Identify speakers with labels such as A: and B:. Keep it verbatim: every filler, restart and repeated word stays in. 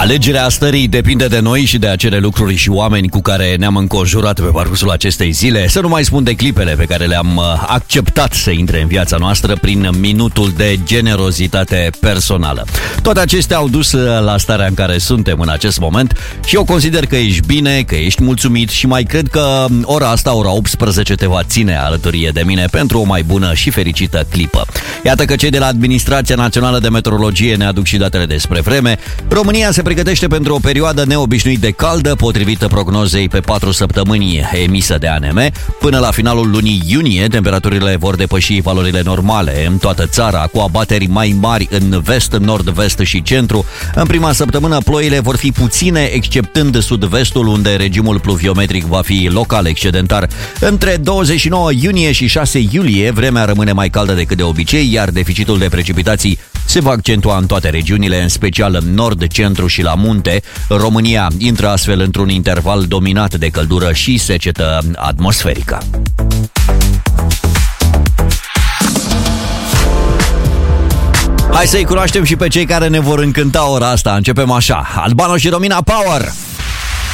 A: Alegerea stării depinde de noi și de acele lucruri și oameni cu care ne-am înconjurat pe parcursul acestei zile. Să nu mai spun de clipele pe care le-am acceptat să intre în viața noastră prin minutul de generozitate personală. Toate acestea au dus la starea în care suntem în acest moment și eu consider că ești bine, că ești mulțumit și mai cred că ora asta, ora optsprezece, te va ține alături de mine pentru o mai bună și fericită clipă. Iată că cei de la Administrația Națională de Meteorologie ne aduc și datele despre vreme. România se pregătește pentru o perioadă neobișnuit de caldă, potrivit prognozei pe patru săptămâni emisă de A N M. Până la finalul lunii iunie, temperaturile vor depăși valorile normale în toată țara, cu abateri mai mari în vest, nord-vest și centru. În prima săptămână, ploile vor fi puține, exceptând sud-vestul, unde regimul pluviometric va fi local excedentar. Între douăzeci și nouă iunie și șase iulie, vremea rămâne mai caldă decât de obicei, iar deficitul de precipitații se va accentua în toate regiunile, în special în nord, centru și la munte. România intră astfel într-un interval dominat de căldură și secetă atmosferică. Hai să-i cunoaștem și pe cei care ne vor încânta ora asta. Începem așa. Albano și Romina Power!